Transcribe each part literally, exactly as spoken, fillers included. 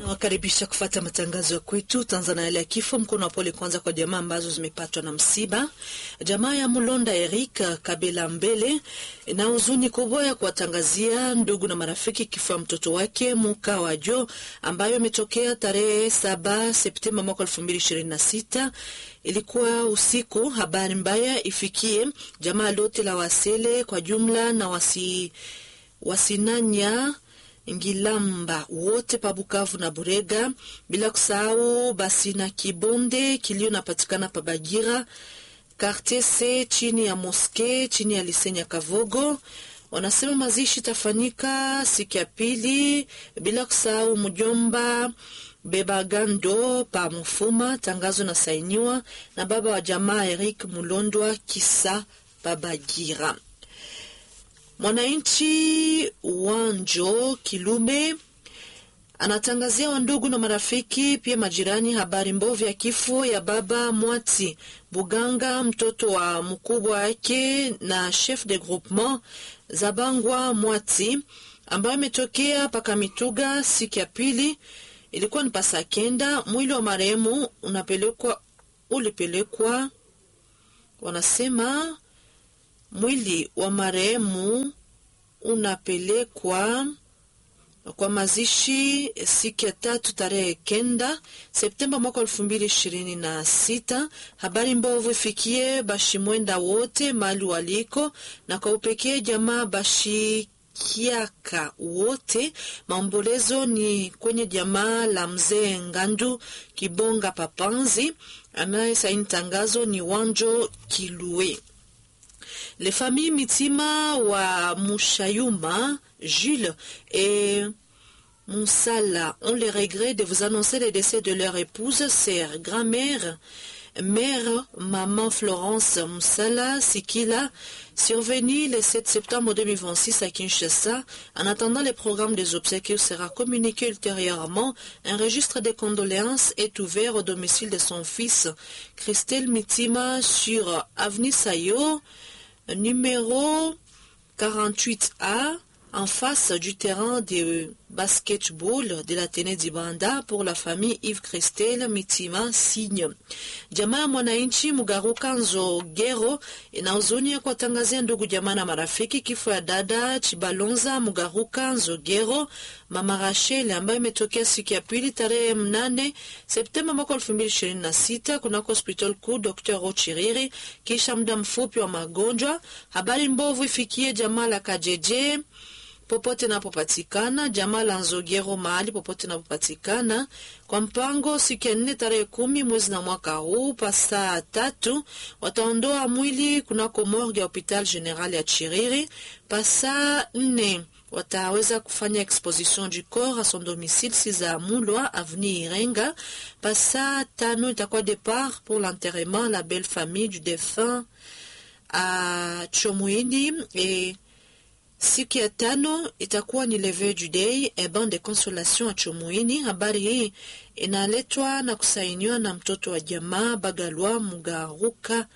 Wakaribisha kufata matangazo ya kwetu Tanzania ya kifo. Mkono wa pole kwanza kwa jamaa ambazo zimepatwa na msiba. Jamaa ya Mulonda Eric Kabela Mbele na huzuni kubwa ya kuwatangazia ndugu na marafiki kifo ya mtoto wake Muka Wajo ambayo imetokea tarehe saba Septemba mwaka elfu mbili ishirini na sita. Ilikuwa usiku. Habari mbaya ifikie jamaa lote la Wasele kwa jumla na wasi wasinanya Ngilamba wote pa Bukavu na Burega, bila kusahau basi na Kibonde kilio napatikana pa Bagira Quartier C chini ya Moske chini ya Lisenya Kavogo. Wanasema mazishi tafanyika siku ya pili, bila kusahau mjomba Bebagando pa Mufuma. Tangazo na sainiwa na baba wa jamaa Eric Mulondwa Kisa pa Bagira. Mwananchi Wanjo Kilume anatangazia wandugu na marafiki pia majirani habari mbovu ya kifo ya baba Mwati Buganga, mtoto wa mkubwa wake na chef de groupement Zabangwa Mwati, ambaye ametokea paka Mituga siku ya pili. Ilikuwa ni pasa kenda. Mwili wa marehemu unapelekwa ulipelekwa wanasema mwili wa marehemu unapelekwa kwa mazishi siku ya tatu tarehe kenda Septemba mwaka elfu mbili ishirini na sita. Habari mbovu ifikie bashimwenda wote mali waliko, na kwa upekee jamaa bashi Kiaka wote. Maombolezo ni kwenye jamaa la mzee Ngandu Kibonga Papanzi. Anayesaini tangazo ni Wanjo Kilue. Les familles Mitima wa Mouchayuma, Jules et Moussala ont le regret de vous annoncer le décès de leur épouse, sœur, grand-mère, mère, maman Florence Moussala Sikila, survenue le sept septembre deux mille vingt-six à Kinshasa. En attendant le programme des obsèques sera communiqué ultérieurement, un registre de condoléances est ouvert au domicile de son fils, Christelle Mitima, sur Avenue Sayo, numéro quarante-huit A, en face du terrain de basketball de la Tene Dibanda, pour la famille Yves Christelle Mitima signe. Jamaa mwananchi Mugaruka Nzogero ina huzuni ya kuwatangazia ndugu jamaa na marafiki kifo ya dada Chibalonza Mugaruka Nzogero, mama Rachel, ambaye imetokea siku ya pili tarehe mnane Septemba mwaka elfu mbili ishirini na sita kunako hospital kuu Docteur Ochiriri kisha muda mfupi wa magonjwa. Habari mbovu ifikie jamaa la Kajeje popote napopatikana, jamaa la Nzogero mahali popote napopatikana. Kwa mpango siku ya nne tarehe kumi mwezi na mwaka huu pasa tatu wataondoa mwili kunako morgue ya hospital general ya Chiriri. Pasa nne wataweza kufanya exposition du corps à son domicile Siza Mulwa avenue Irenga. Pasa tano itakuwa départ pour l'enterrement la belle famille du défunt à Chomuini, et siku ya tano itakuwa ni levée du deuil et banc de consolation à Chomuini. Habari hii inaletwa na kusainiwa na mtoto wa jamaa Bagalwa Mugaruka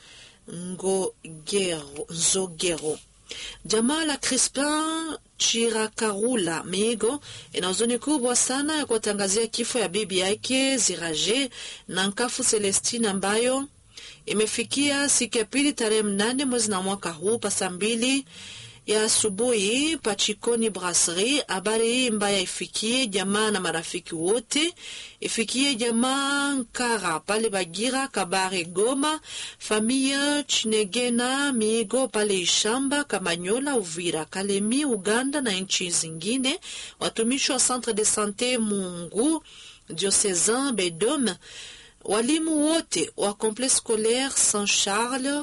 Ngogero Nzogero. Jamaa la Crispin Chirakarula Migo ina huzuni kubwa sana ya kuwatangazia kifo ya bibi yake Ziraje na Nkafu Celestine, ambayo imefikia siku ya pili tarehe mnane mwezi na mwaka huu pasa mbili ya asubuhi Pachikoni Brasserie. Habari hii mbaya ifikie jamaa na marafiki wote, ifikie jamaa Nkara pale Bagira Kabare Goma, familia Chinegena Migo pale Ishamba Kamanyola Uvira Kalemi Uganda na nchi zingine, watumishi wa Centre de Santé Mungu Diocesan Bedom, walimu wote wa Complexe Scolaire Saint Charles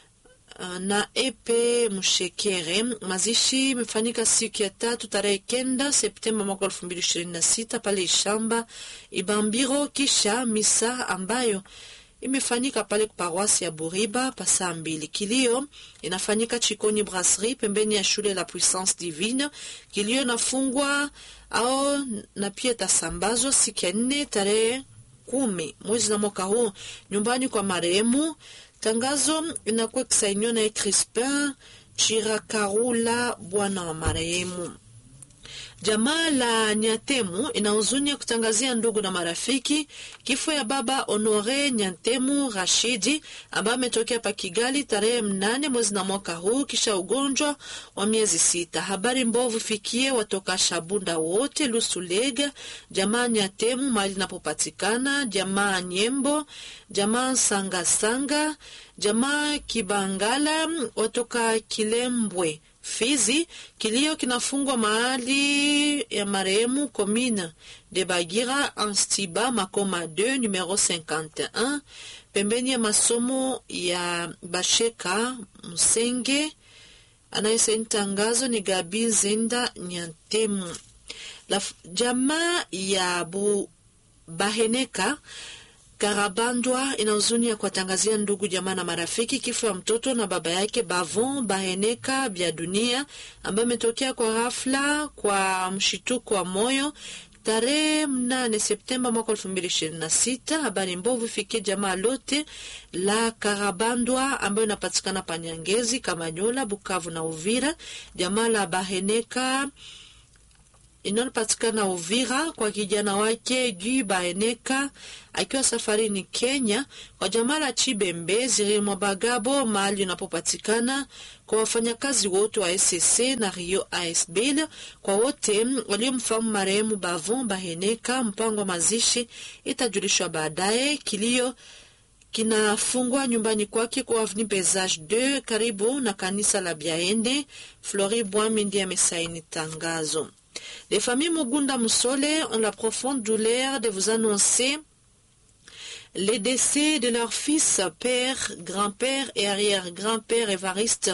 na epe Mshekere. Mazishi imefanyika siku ya tatu tarehe kenda Septemba mwaka elfu mbili ishirini na sita pale Ishamba Ibambiro, kisha misa ambayo imefanyika pale paroisse ya Buriba pasa mbili. Kilio inafanyika Chikoni Brasserie pembeni ya shule la Puissance Divine. Kilio nafungwa au na pia tasambazwa siku ya nne tarehe kumi mwezi na mwaka huu nyumbani kwa marehemu. Tangazo inakuwa kisainiwa na Crispin Chirakarula bwana wa marehemu. Jamaa la Nyantemu ina huzuni ya kutangazia ndugu na marafiki kifo ya baba Honore Nyantemu Rashidi ambaye ametokea pa Kigali tarehe mnane mwezi na mwaka huu kisha ugonjwa wa miezi sita. Habari mbovu fikie watoka Shabunda wote Lusulega, jamaa Nyantemu mahali napopatikana, jamaa Nyembo, jamaa Sanga Sanga, jamaa Kibangala watoka Kilembwe Fizi. Kilio kinafungwa mahali ya marehemu commune de Bagira Anstiba Makoma deux numero cinquante et un pembeni ya masomo ya Basheka Musenge. Anayesaini tangazo ni Gabi Zenda Nyantemu. La jamaa ya Bu Baheneka Karabandwa ina huzuni ya kuwatangazia ndugu jamaa na marafiki kifo ya mtoto na baba yake Bavon Baheneka Bya Dunia ambaye ametokea kwa ghafla kwa mshituko wa moyo tarehe mnane Septemba mwaka elfu mbili ishirini na sita. Habari mbovu fikie jamaa lote la Karabandwa ambayo inapatikana Panyangezi, Kamanyola, Bukavu na Uvira. Jamaa la Baheneka inapatikana Uvira kwa kijana wake Guy Baheneka akiwa safarini Kenya, kwa jamaa la Chibembe Zirimo Bagabo mahali unapopatikana, kwa wafanyakazi wote wa S S C na Rio A S B L, kwa wote waliomfahamu marehemu Bavon Baheneka. Mpango wa mazishi itajulishwa baadaye. Kilio kinafungwa nyumbani kwake kwa Avenue Bezage deux karibu na kanisa la Biaende. Flori Bwami ndiye amesaini tangazo. Les familles Mugunda Musole ont la profonde douleur de vous annoncer les décès de leur fils, père, grand-père et arrière-grand-père Évariste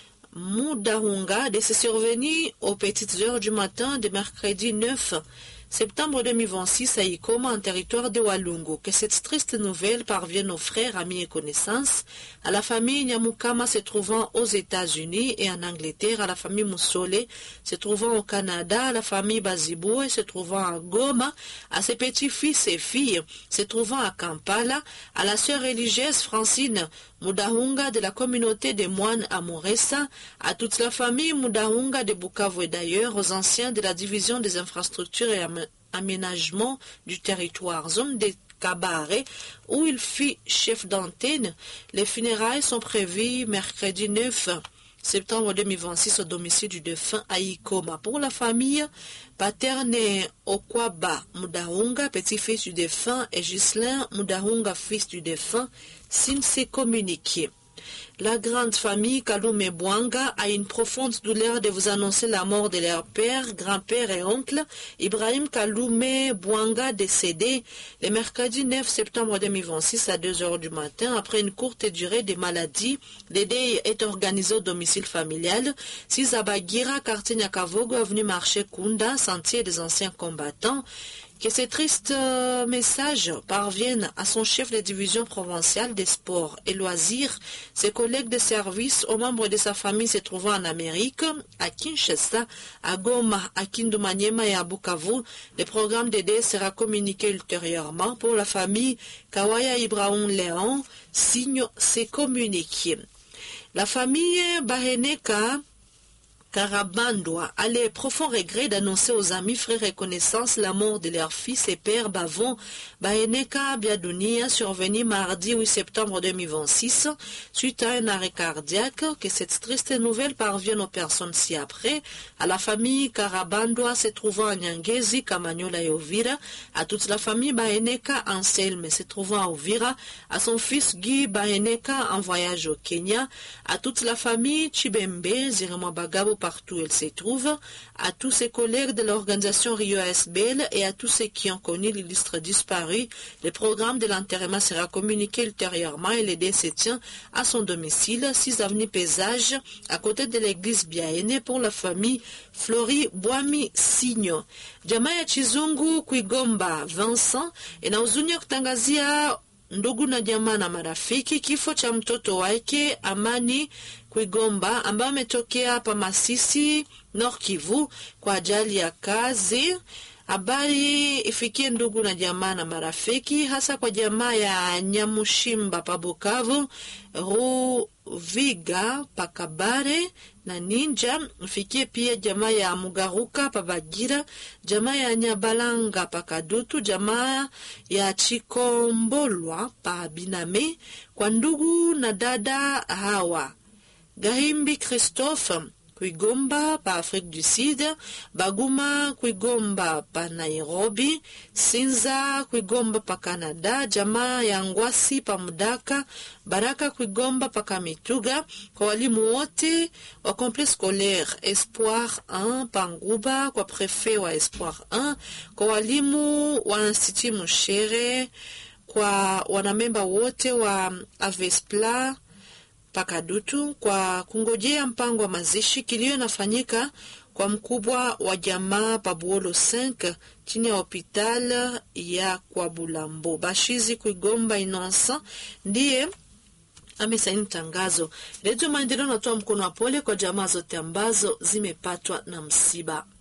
Mudahunga, décès survenu aux petites heures du matin de mercredi neuf septembre deux mille vingt-six à Ikoma, en territoire de Walungu. Que cette triste nouvelle parvienne aux frères, amis et connaissances, à la famille Nyamukama se trouvant aux États-Unis et en Angleterre, à la famille Musole se trouvant au Canada, à la famille Baziboué se trouvant à Goma, à ses petits-fils et filles se trouvant à Kampala, à la sœur religieuse Francine Mudahunga de la communauté des moines à Moressa, à toute la famille Mudahunga de Bukavu et d'ailleurs, aux anciens de la division des infrastructures et aménagement du territoire, zone de Kabare, où il fit chef d'antenne. Les funérailles sont prévues mercredi neuf septembre deux mille vingt-six au domicile du défunt à Ikoma. Pour la famille paterne Okwaba Mudahunga, petit-fils du défunt, et Ghislain Mudahunga, fils du défunt, signe s'est communiqué. La grande famille Kalume Bwanga a une profonde douleur de vous annoncer la mort de leur père, grand-père et oncle, Ibrahim Kalume Bwanga, décédé le mercredi neuf septembre deux mille vingt-six à deux heures du matin après une courte durée de maladie. Le deuil est organisé au domicile familial, six à Bagira, quartier Nyakavogo, avenue Marché Kunda, sentier des anciens combattants. Que ces tristes euh, messages parviennent à son chef de division provinciale des sports et loisirs, ses collègues de service, aux membres de sa famille se trouvant en Amérique, à Kinshasa, à Goma, à Kindu-Maniema et à Bukavu. Le programme d'aide sera communiqué ultérieurement. Pour la famille Kawaya Ibrahim Léon, signe s'est communiqué. La famille Baheneka Karabandwa a les profonds regrets d'annoncer aux amis, frères et connaissances la mort de leur fils et père Bavon Baheneka Bya Dunia, survenu mardi huit septembre deux mille vingt-six suite à un arrêt cardiaque. Que cette triste nouvelle parvienne aux personnes ci-après, à la famille Karabandwa se trouvant à Nyangezi, Kamanyola et Uvira, à toute la famille Baheneka Anselme se trouvant à Uvira, à son fils Guy Baheneka en voyage au Kenya, à toute la famille Chibembe Zirimo Bagabo partout où elle se trouve, à tous ses collègues de l'organisation Rio A S B L et à tous ceux qui ont connu l'illustre disparu. Le programme de l'enterrement sera communiqué ultérieurement et le décès se tient à son domicile, six avenue Pesage, à côté de l'église Biaene, pour la famille Flori Bwami Signo. Jamaa ya Chizungu Kuigomba Vincent ina huzuni ya kutangazia ndugu na jamaa na marafiki kifo cha mtoto wake Amani Kuigomba ambaye ametokea hapa Masisi Nord Kivu kwa ajali ya kazi. Habari ifikie ndugu na jamaa na marafiki, hasa kwa jamaa ya Nyamushimba pa Bukavu, Ruviga pa Kabare na Ninja. Ifikie pia jamaa ya Mugaruka pa Bagira, jamaa ya Nyabalanga pa Kadutu, jamaa ya Chikombolwa pa Biname. Kwa ndugu na dada hawa: Gahimbi Christophe Kuigomba pa Afrique du Sud, Baguma Kuigomba pa Nairobi, Sinza Kuigomba pa Canada, jamaa ya Ngwasi pa Mudaka, Baraka Kuigomba pa Kamituga. Kwa walimu wote wa complexe scolaire Espoir un pa Nguba, kwa prefet wa Espoir un, kwa walimu wa Institut Mushere, kwa wanamemba wote wa Avespla Pakadutu, kwa kungojea mpango wa mazishi. Kilio nafanyika kwa mkubwa wa jamaa Pabuolo cinq chini ya hospital ya kwa Bulambo. Bashizi Kuigomba Innocent ndiye amesaini tangazo. Redio Maendeleo natoa mkono wa pole kwa jamaa zote ambazo zimepatwa na msiba.